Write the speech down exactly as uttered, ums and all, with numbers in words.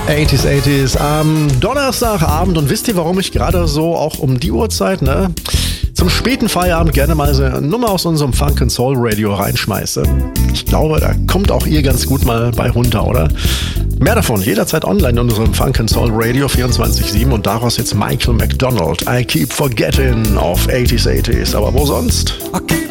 achtziger, achtziger am Donnerstagabend. Und wisst ihr, warum ich gerade so auch um die Uhrzeit, ne, zum späten Feierabend gerne mal so eine Nummer aus unserem Funk and Soul Radio reinschmeiße? Ich glaube, da kommt auch ihr ganz gut mal bei runter, oder? Mehr davon jederzeit online in unserem Funk and Soul Radio vierundzwanzig sieben und daraus jetzt Michael McDonald, I Keep Forgetting auf achtziger, achtziger. Aber wo sonst? Okay.